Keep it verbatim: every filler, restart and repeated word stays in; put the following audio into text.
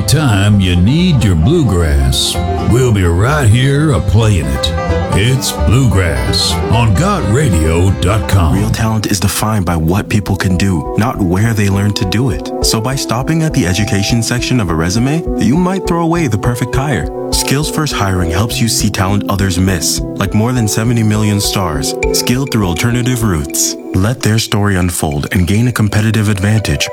Anytime you need your bluegrass, we'll be right here a playing it. It's Bluegrass on got radio dot com. Real talent is defined by what people can do, not where they learn to do it. So by stopping at the education section of a resume, you might throw away the perfect hire. Skills First Hiring helps you see talent others miss, like more than seventy million stars, skilled through alternative routes. Let their story unfold and gain a competitive advantage